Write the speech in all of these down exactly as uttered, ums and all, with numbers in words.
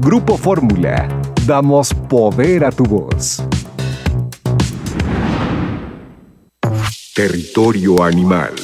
Grupo Fórmula. Damos poder a tu voz. Territorio animal.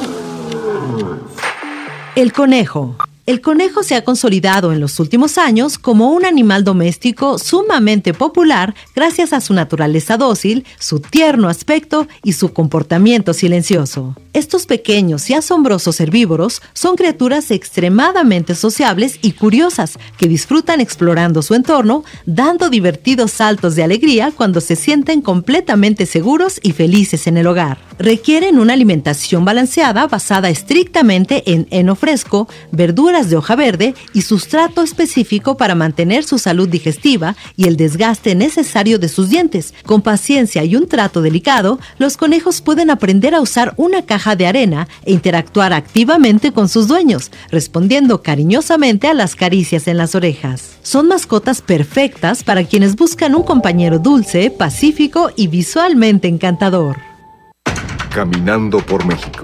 El conejo. El conejo se ha consolidado en los últimos años como un animal doméstico sumamente popular gracias a su naturaleza dócil, su tierno aspecto y su comportamiento silencioso. Estos pequeños y asombrosos herbívoros son criaturas extremadamente sociables y curiosas que disfrutan explorando su entorno, dando divertidos saltos de alegría cuando se sienten completamente seguros y felices en el hogar. Requieren una alimentación balanceada basada estrictamente en heno fresco, verduras de hoja verde y sustrato específico para mantener su salud digestiva y el desgaste necesario de sus dientes. Con paciencia y un trato delicado, los conejos pueden aprender a usar una caja de arena e interactuar activamente con sus dueños, respondiendo cariñosamente a las caricias en las orejas. Son mascotas perfectas para quienes buscan un compañero dulce, pacífico y visualmente encantador. Caminando por México.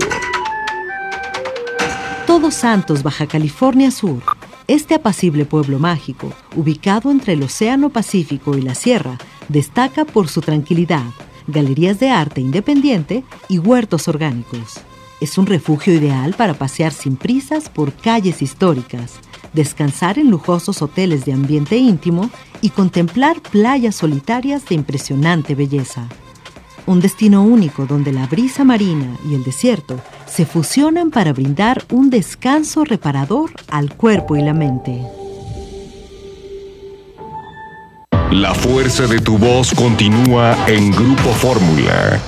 Todos Santos, Baja California Sur. Este apacible pueblo mágico, ubicado entre el Océano Pacífico y la Sierra, destaca por su tranquilidad, galerías de arte independiente y huertos orgánicos. Es un refugio ideal para pasear sin prisas por calles históricas, descansar en lujosos hoteles de ambiente íntimo y contemplar playas solitarias de impresionante belleza. Un destino único donde la brisa marina y el desierto se fusionan para brindar un descanso reparador al cuerpo y la mente. La fuerza de tu voz continúa en Grupo Fórmula.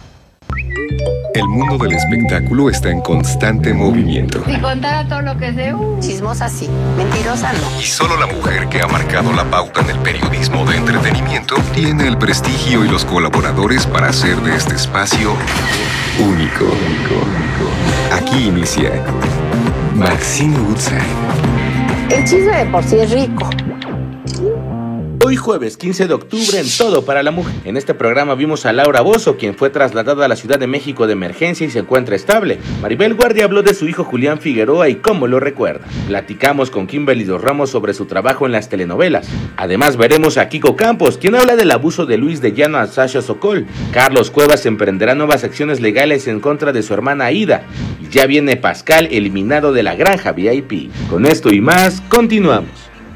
El mundo del espectáculo está en constante movimiento. Si contara todo lo que sé, uh. Chismosa sí, mentirosa no. Y solo la mujer que ha marcado la pauta en el periodismo de entretenimiento tiene el prestigio y los colaboradores para hacer de este espacio único. Aquí inicia Maxine Woodside. El chisme de por sí es rico. Hoy jueves quince de octubre en Todo para la Mujer. En este programa vimos a Laura Bozzo, quien fue trasladada a la Ciudad de México de emergencia y se encuentra estable. Maribel Guardia habló de su hijo Julián Figueroa y cómo lo recuerda. Platicamos con Kimberly Dos Ramos sobre su trabajo en las telenovelas. Además veremos a Kiko Campos, quien habla del abuso de Luis de Llano a Sasha Sokol. Carlos Cuevas emprenderá nuevas acciones legales en contra de su hermana Aida. Y ya viene Pascal eliminado de la granja V I P. Con esto y más, continuamos.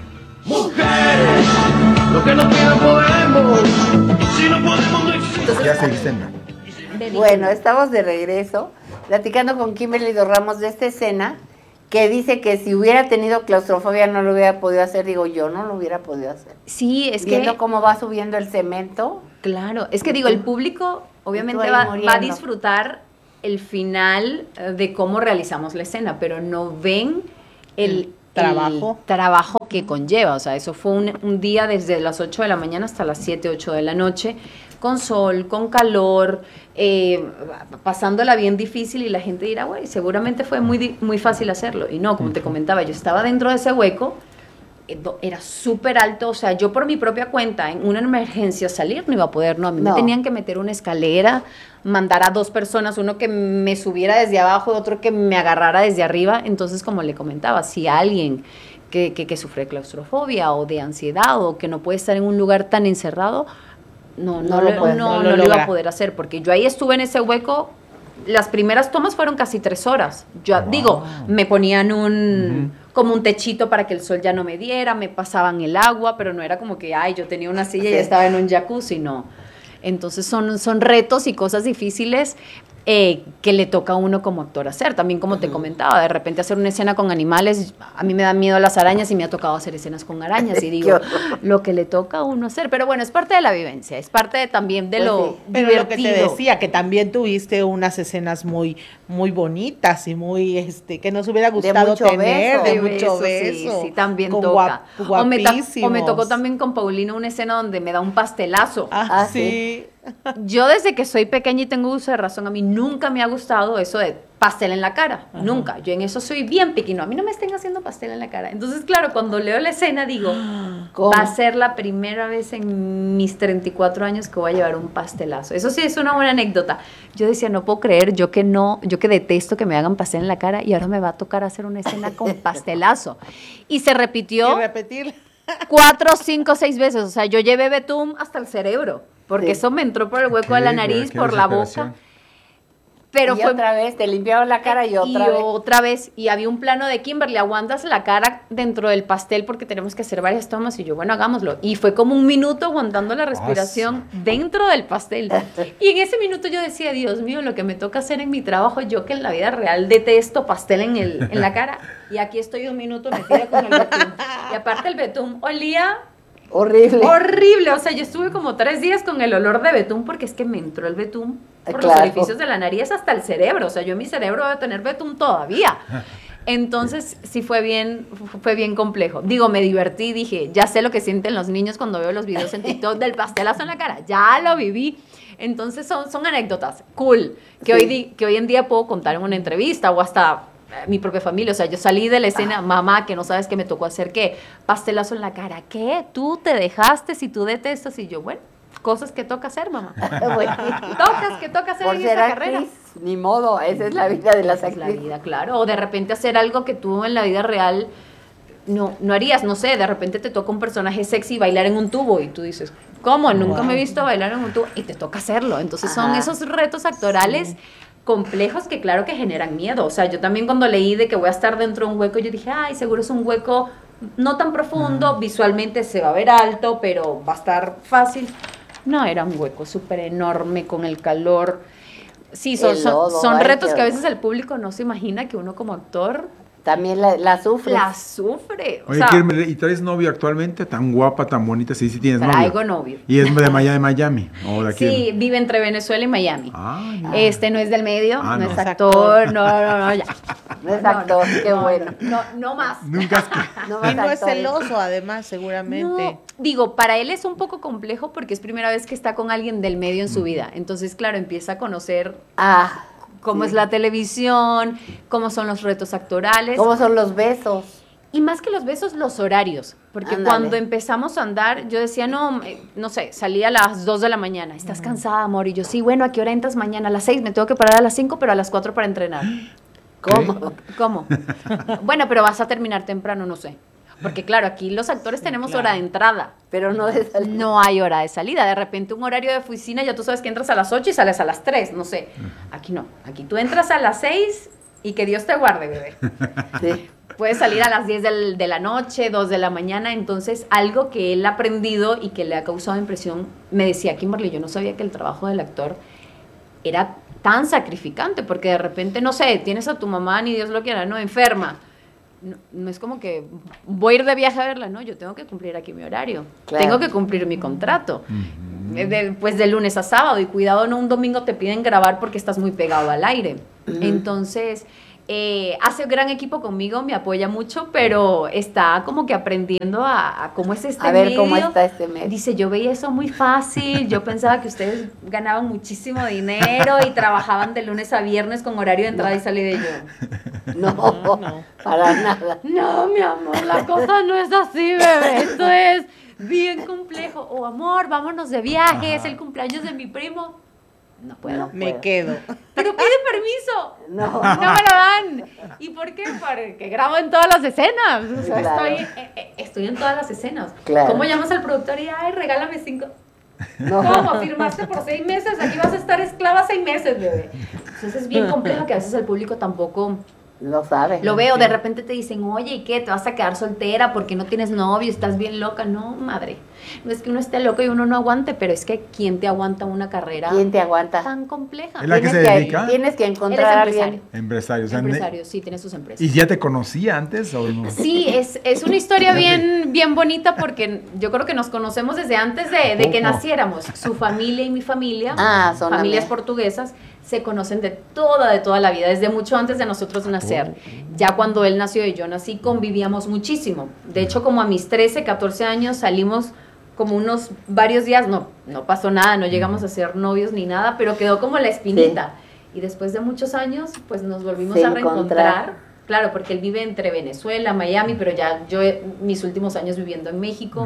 Mujeres, lo que no quiero podemos, si no podemos no existe. Ya se dicen. Bueno, estamos de regreso platicando con Kimberly Dos Ramos de esta escena que dice que si hubiera tenido claustrofobia no lo hubiera podido hacer. Digo, yo no lo hubiera podido hacer. Sí, es Viendo que... cómo va subiendo el cemento. Claro, es que digo, el público obviamente va, va a disfrutar el final de cómo realizamos la escena, pero no ven el... trabajo el trabajo que conlleva, o sea, eso fue un, un día desde las ocho de la mañana hasta las siete, ocho de la noche, con sol, con calor, eh, pasándola bien difícil y la gente dirá, güey, seguramente fue muy, muy fácil hacerlo, y no, como te comentaba, yo estaba dentro de ese hueco, era súper alto, o sea, yo por mi propia cuenta, en una emergencia salir no iba a poder, no, a mí no. me tenían que meter una escalera, mandar a dos personas, uno que me subiera desde abajo, otro que me agarrara desde arriba, entonces como le comentaba, si alguien que, que, que sufre claustrofobia o de ansiedad o que no puede estar en un lugar tan encerrado, no, no, no, lo, puede, no, no, no lo, lo iba a poder hacer, porque yo ahí estuve en ese hueco. Las primeras tomas fueron casi tres horas. Yo wow. digo, me ponían un uh-huh. como un techito para que el sol ya no me diera, me pasaban el agua, pero no era como que, ay, yo tenía una silla sí. y estaba en un jacuzzi, no. Entonces son, son retos y cosas difíciles eh, que le toca a uno como actor hacer. También como uh-huh. te comentaba, de repente hacer una escena con animales, a mí me dan miedo las arañas y me ha tocado hacer escenas con arañas y digo, lo que le toca a uno hacer. Pero bueno, es parte de la vivencia, es parte de, también de pues lo sí. Pero divertido. Lo que te decía, que también tuviste unas escenas muy, muy bonitas y muy, este, que nos hubiera gustado de tener, beso. de mucho beso. Sí, sí, también toca. Guap, o, me ta- o me tocó también con Paulina una escena donde me da un pastelazo. Ah, ah sí. Yo desde que soy pequeña y tengo uso de razón, a mí nunca me ha gustado eso de pastel en la cara, Ajá. nunca. Yo en eso soy bien pequeño, a mí no me estén haciendo pastel en la cara. Entonces, claro, cuando leo la escena digo, ¿cómo? Va a ser la primera vez en mis treinta y cuatro años que voy a llevar un pastelazo. Eso sí es una buena anécdota. Yo decía, no puedo creer, yo que no, yo que detesto que me hagan pastel en la cara y ahora me va a tocar hacer una escena con pastelazo. Y se repitió. Y repetir. cuatro, cinco, seis veces. O sea, yo llevé betún hasta el cerebro, porque Sí. eso me entró por el hueco de la nariz, Qué por la boca. desesperación. Pero y fue otra vez, te limpiaron la cara y otra y vez. otra vez, y había un plano de Kimberly, aguantas la cara dentro del pastel porque tenemos que hacer varias tomas, y yo, bueno, hagámoslo. Y fue como un minuto aguantando la respiración dentro del pastel. Y en ese minuto yo decía, Dios mío, lo que me toca hacer en mi trabajo, yo que en la vida real detesto pastel en, el, en la cara, y aquí estoy un minuto metida con el betún. Y aparte el betún olía Horrible. horrible, o sea, yo estuve como tres días con el olor de betún porque es que me entró el betún por Claro. los orificios de la nariz hasta el cerebro, o sea, yo en mi cerebro debo tener betún todavía. Entonces, sí fue bien, fue bien complejo. Digo, me divertí, dije, ya sé lo que sienten los niños cuando veo los videos en TikTok del pastelazo en la cara, ya lo viví. Entonces, son, son anécdotas cool, que, Sí. hoy di- que hoy en día puedo contar en una entrevista o hasta eh, mi propia familia. O sea, yo salí de la escena, mamá, que no sabes qué me tocó hacer, ¿qué? Pastelazo en la cara, ¿qué? ¿Tú te dejaste si tú detestas? Y yo, bueno, cosas que toca hacer, mamá. Bueno, Tocas que toca hacer por en ser esta carrera. actriz, ni modo, esa es la vida de las Esa es la actrices. vida, claro. O de repente hacer algo que tú en la vida real no, no harías, no sé, de repente te toca un personaje sexy bailar en un tubo y tú dices, ¿cómo? Nunca me he visto bailar en un tubo y te toca hacerlo. Entonces son Ajá. esos retos actorales complejos que claro que generan miedo. O sea, yo también cuando leí de que voy a estar dentro de un hueco, yo dije, ay, seguro es un hueco no tan profundo, visualmente se va a ver alto, pero va a estar fácil. No, era un hueco súper enorme con el calor. Sí, son, El son, lodo, son ay, retos qué que a horror. veces el público no se imagina que uno como actor También la, la sufres. la sufre. O Oye, sea, Kimberly, ¿y traes novio actualmente? Tan guapa, tan bonita, sí, sí tienes traigo novio. novio. ¿Y es de Miami, de Miami? ¿O de aquí? Sí, vive entre Venezuela y Miami. Ah, no. Este no es del medio, Ah, no, no. es actor, no, no, no, ya. No es actor, qué bueno. No, no más. Nunca has... No Y más no es actores. celoso, además, seguramente. No, digo, para él es un poco complejo porque es primera vez que está con alguien del medio en su vida. Entonces, claro, empieza a conocer Ah, cómo sí. es la televisión, cómo son los retos actorales. ¿Cómo son los besos? Y más que los besos, los horarios. Porque Ándale. cuando empezamos a andar, yo decía, no, eh, no sé, salía a las dos de la mañana. ¿Estás cansada, amor? Y yo, sí, bueno, ¿a qué hora entras mañana? A las seis, me tengo que parar a las cinco, pero a las cuatro para entrenar. ¿Cómo? ¿Cómo? Bueno, pero vas a terminar temprano, no sé. Porque claro, aquí los actores tenemos hora de entrada. Pero no de salir. No hay hora de salida. De repente un horario de oficina, ya tú sabes que entras a las ocho y sales a las tres, no sé. Aquí no. Aquí tú entras a las seis y que Dios te guarde, bebé. Sí. Puedes salir a las diez del- de la noche, dos de la mañana. Entonces, algo que él ha aprendido y que le ha causado impresión, me decía Kimberly, yo no sabía que el trabajo del actor era tan sacrificante, porque de repente, no sé, tienes a tu mamá, ni Dios lo quiera, no, enferma. No, no es como que voy a ir de viaje a verla, no, yo tengo que cumplir aquí mi horario, Claro. tengo que cumplir mi contrato. Eh, de- pues de lunes a sábado, y cuidado, no un domingo te piden grabar porque estás muy pegado al aire. Entonces, eh, hace gran equipo conmigo, me apoya mucho, pero está como que aprendiendo a, a cómo es este A ver medio. cómo está este medio. Dice, yo veía eso muy fácil, yo pensaba que ustedes ganaban muchísimo dinero y trabajaban de lunes a viernes con horario de entrada y salida de yo. No, no. para nada. No, mi amor, la cosa no es así, bebé, esto es bien complejo. O amor, vámonos de viaje, es el cumpleaños de mi primo. No puedo. No. Me Bueno. quedo. Pero pide permiso. No. No me lo dan. ¿Y por qué? Porque grabo en todas las escenas. O sea, Claro. estoy, eh, eh, estoy en todas las escenas. Claro. ¿Cómo llamas al productor y, ay, regálame cinco? No. ¿Cómo? Firmaste por seis meses, aquí vas a estar esclava seis meses, bebé. Entonces es bien complejo que a veces el público tampoco Lo sabe. lo veo. De repente te dicen, oye, ¿y qué? ¿Te vas a quedar soltera porque no tienes novio? ¿Estás bien loca? No, madre. No es que uno esté loco y uno no aguante, pero es que ¿quién te aguanta una carrera ¿Quién te aguanta? tan compleja? ¿Es la que Tienes se que, dedica? tienes que Él encontrar es a empresario. alguien. Empresario. o sea, Empresario, sí, tiene sus empresas. ¿Y ya te conocía antes o no? Sí, es, es una historia bien, bien bonita porque yo creo que nos conocemos desde antes de, de que Ojo. naciéramos. Su familia y mi familia, Ah, son familias amigas. portuguesas, se conocen de toda, de toda la vida, desde mucho antes de nosotros nacer. Ya cuando él nació y yo nací, convivíamos muchísimo. De hecho, como a mis trece, catorce años salimos como unos varios días, no, no pasó nada, no llegamos a ser novios ni nada, pero quedó como la espinita. Y después de muchos años, pues nos volvimos Se a reencontrar. encontraron. Claro, porque él vive entre Venezuela, Miami, pero ya yo he- mis últimos años viviendo en México.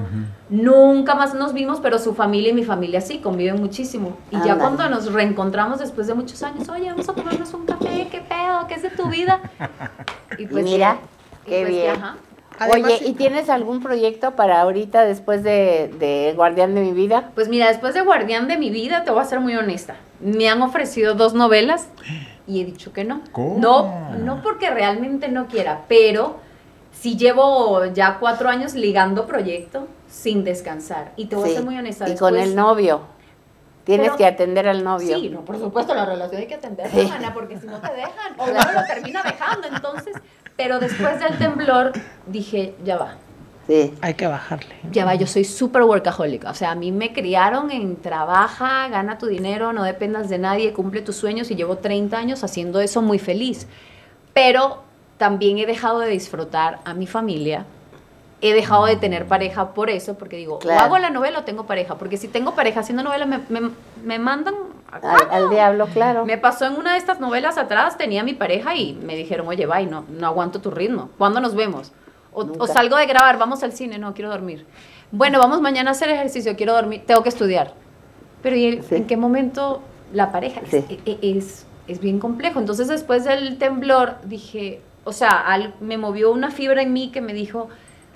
Nunca más nos vimos, pero su familia y mi familia sí, conviven muchísimo. Y ya Ándale. cuando nos reencontramos después de muchos años, oye, vamos a tomarnos un café, ¿qué pedo? ¿Qué es de tu vida? Y Y mira, y qué pues que, bien. ajá. Además, Oye, ¿y tienes algún proyecto para ahorita después de, de Guardián de mi vida? Pues mira, después de Guardián de mi vida, te voy a ser muy honesta. Me han ofrecido dos novelas y he dicho que no. ¿Cómo? No, no porque realmente no quiera, pero sí llevo ya cuatro años ligando proyecto sin descansar. Y te voy Sí, a ser muy honesta. Y después- con el novio. Tienes Pero- que atender al novio. Sí, no, por supuesto, la relación hay que atenderla, Sí. Ana, porque si no te dejan, o uno lo termina dejando, entonces, pero después del temblor, dije, ya va, Sí. hay que bajarle. ya va, yo soy súper workahólica, o sea, a mí me criaron en trabaja, gana tu dinero, no dependas de nadie, cumple tus sueños, y llevo treinta años haciendo eso muy feliz, pero también he dejado de disfrutar a mi familia, he dejado de tener pareja por eso, porque digo, Claro. o hago la novela o tengo pareja, porque si tengo pareja haciendo novela me, me, me mandan a Al, al diablo, claro. me pasó en una de estas novelas atrás, tenía mi pareja y me dijeron, oye, bye, no, no aguanto tu ritmo. ¿Cuándo nos vemos? O, Nunca. o salgo de grabar, vamos al cine, no, quiero dormir. Bueno, vamos mañana a hacer ejercicio, quiero dormir, tengo que estudiar. Pero ¿y el- Sí. en qué momento la pareja? Sí. Es, e- es, es bien complejo. Entonces después del temblor dije, o sea, al- me movió una fibra en mí que me dijo,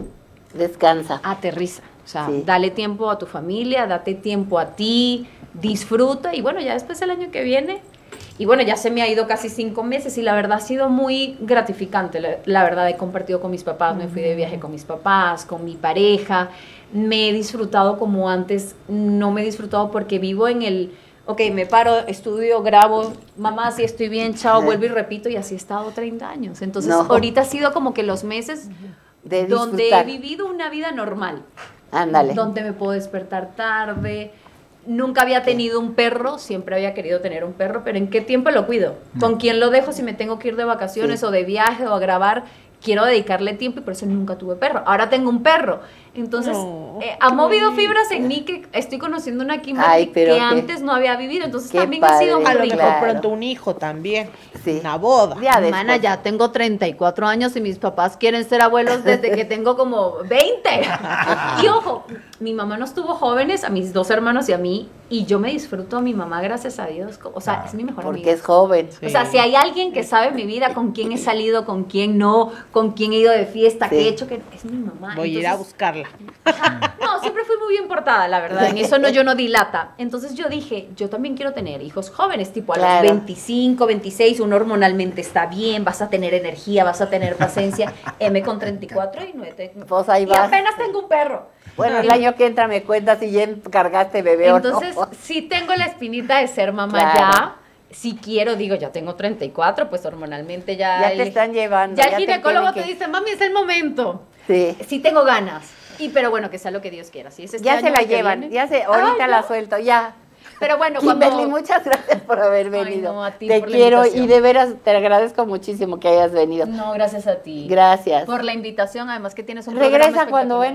Descansa. aterriza. O sea, Sí. dale tiempo a tu familia, date tiempo a ti, disfruta y bueno, ya después el año que viene, y bueno, ya se me ha ido casi cinco meses y la verdad ha sido muy gratificante, la, la verdad he compartido con mis papás, me fui de viaje con mis papás, con mi pareja, me he disfrutado como antes, no me he disfrutado porque vivo en el, ok, me paro, estudio, grabo, mamá, si estoy bien, chao, Ajá. vuelvo y repito y así he estado treinta años, entonces No. ahorita ha sido como que los meses De donde he disfrutar. vivido una vida normal. Ándale. Donde me puedo despertar tarde. Nunca había tenido un perro, siempre había querido tener un perro, pero ¿en qué tiempo lo cuido? ¿Con quién lo dejo si me tengo que ir de vacaciones Sí. o de viaje o a grabar? Quiero dedicarle tiempo y por eso nunca tuve perro. Ahora tengo un perro. Entonces, No, eh, ha qué movido bonito. fibras en mí que estoy conociendo una Kimberly Ay, pero que qué- antes no había vivido. Entonces qué también ha sido padre. muy A lo rico. mejor Claro. pronto un hijo también. Sí. Una boda. Ya Mana, después. ya tengo treinta y cuatro años y mis papás quieren ser abuelos desde que tengo como veinte. Y ojo, mi mamá nos tuvo jóvenes, a mis dos hermanos y a mí, y yo me disfruto a mi mamá, gracias a Dios. O sea, es mi mejor Porque amiga. es joven. O sea, si hay alguien que sabe mi vida, con quién he salido, con quién no, con quién he ido de fiesta, Sí. qué he hecho, que es mi mamá. Voy a ir a Entonces, buscarla. no, siempre fui muy bien portada, la verdad. En eso no, yo no dilata. Entonces yo dije, yo también quiero tener hijos jóvenes, tipo a Claro. los veinticinco, veintiséis, uno hormonalmente está bien, vas a tener energía, vas a tener paciencia. M con treinta y cuatro y no he tenido- Pues ahí y vas. apenas tengo un perro. Bueno, el año que entra me cuentas si ya cargaste bebé Entonces, o no. sí tengo la espinita de ser mamá Claro. ya. Si quiero, digo, ya tengo treinta y cuatro, pues hormonalmente ya... Ya te el- están llevando. Ya el te ginecólogo te, tienen que- dice, mami, es el momento. Sí. Sí tengo ganas. Y pero bueno, que sea lo que Dios quiera. Si es este Ya año se la el que llevan, viene. ya se, ahorita Ay, la no. suelto, ya. Pero bueno, Kimberly, cuando... muchas gracias por haber Ay, venido. no, a ti te por la quiero y invitación. de veras te agradezco muchísimo que hayas venido. No, gracias a ti. Gracias. Por la invitación, además que tienes un Regresa programa cuando espectacular.